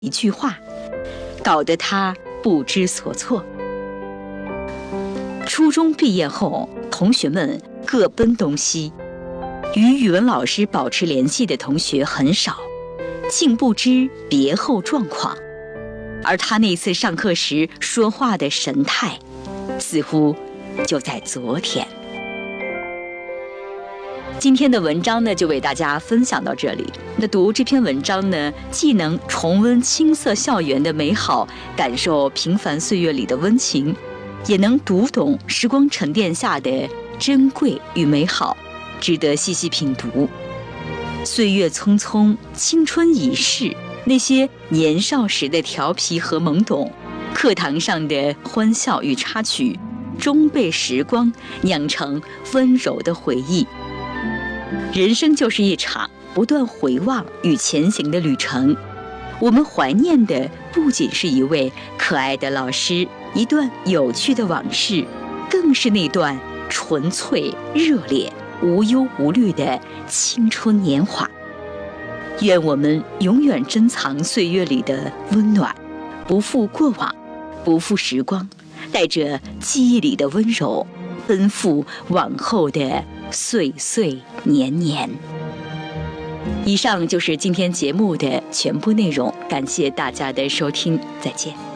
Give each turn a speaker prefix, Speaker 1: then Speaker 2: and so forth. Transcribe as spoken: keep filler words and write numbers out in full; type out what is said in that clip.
Speaker 1: 一句话，搞得他不知所措。初中毕业后，同学们各奔东西，与语文老师保持联系的同学很少，竟不知别后状况。而他那次上课时说话的神态，似乎就在昨天。今天的文章呢，就为大家分享到这里。那读这篇文章呢，既能重温青涩校园的美好，感受平凡岁月里的温情，也能读懂时光沉淀下的珍贵与美好，值得细细品读。岁月匆匆，青春已逝，那些年少时的调皮和懵懂，课堂上的欢笑与插曲，终被时光酿成温柔的回忆。人生就是一场不断回望与前行的旅程，我们怀念的不仅是一位可爱的老师，一段有趣的往事，更是那段纯粹热烈无忧无虑的青春年华。愿我们永远珍藏岁月里的温暖，不负过往，不负时光，带着记忆里的温柔，奔赴往后的岁岁年年。以上就是今天节目的全部内容，感谢大家的收听，再见。